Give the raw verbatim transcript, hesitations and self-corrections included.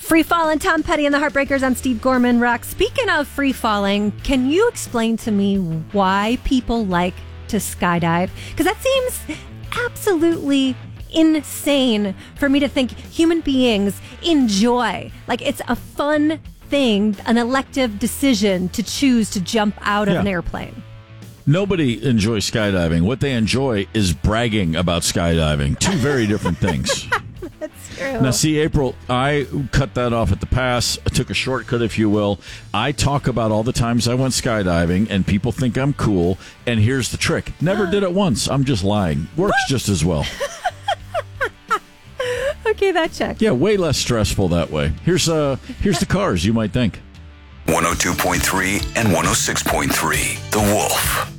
Free falling, Tom Petty and the Heartbreakers on Steve Gorman Rock. Speaking of free falling, can you explain to me why people like to skydive? Because that seems absolutely insane for me to think human beings enjoy. Like, it's a fun thing, an elective decision to choose to jump out of Yeah. an airplane. Nobody enjoys skydiving. What they enjoy is bragging about skydiving. Two very different things. That's true. Now, see, April, I cut that off at the pass. I took a shortcut, if you will. I talk about all the times I went skydiving, and people think I'm cool. And here's the trick. Never did it once. I'm just lying. Works What? just as well. Okay, that checked. Yeah, way less stressful that way. Here's uh, here's the cars you might think. one oh two point three and one oh six point three, The Wolf.